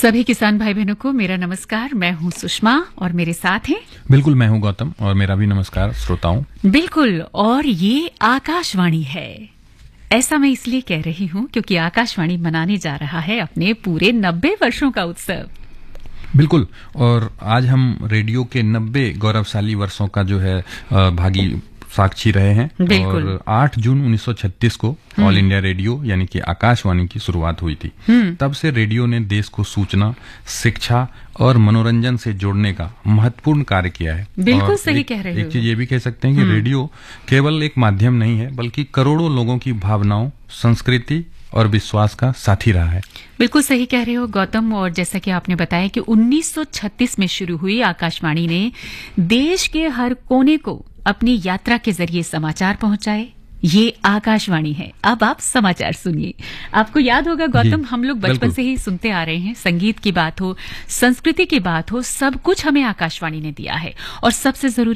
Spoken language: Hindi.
सभी किसान भाई बहनों को मेरा नमस्कार। मैं हूं सुषमा और मेरे साथ हैं बिल्कुल मैं हूं गौतम और मेरा भी नमस्कार श्रोताओं। बिल्कुल। और ये आकाशवाणी है। ऐसा मैं इसलिए कह रही हूं क्योंकि आकाशवाणी मनाने जा रहा है अपने पूरे 90 वर्षों का उत्सव। बिल्कुल। और आज हम रेडियो के 90 गौरवशाली वर्षों का जो है भागी साक्षी रहे हैं। बिल्कुल। और 8 जून 1936 को ऑल इंडिया रेडियो यानी कि आकाशवाणी की शुरुआत हुई थी। तब से रेडियो ने देश को सूचना, शिक्षा और मनोरंजन से जोड़ने का महत्वपूर्ण कार्य किया है। बिल्कुल सही कह रहे हो। एक चीज ये भी कह सकते हैं कि रेडियो केवल एक माध्यम नहीं है बल्कि करोड़ों लोगों की भावनाओं, संस्कृति और विश्वास का साथी रहा है। बिल्कुल सही कह रहे हो गौतम। और जैसा कि आपने बताया कि 1936 में शुरू हुई आकाशवाणी ने देश के हर कोने को अपनी यात्रा के जरिए समाचार पहुंचाए। ये आकाशवाणी है। अब आप समाचार सुनिए। आपको याद होगा गौतम, हम लोग बचपन से ही सुनते आ रहे हैं, संगीत की बात हो, संस्कृति की बात हो, सब कुछ हमें आकाशवाणी ने दिया है। और सबसे जरूरी